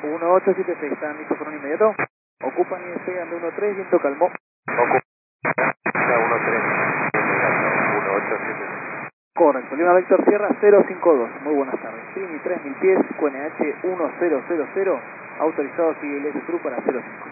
1876, ¿están listos por un inmediato? Ocupan y despegan de 13, viento calmó. Ocupa 13, 1876. Correcto, Lima Vector Sierra 052, muy buenas tardes. Trini 3000 pies, QNH 1000, autorizado Civil S Cruz para 05.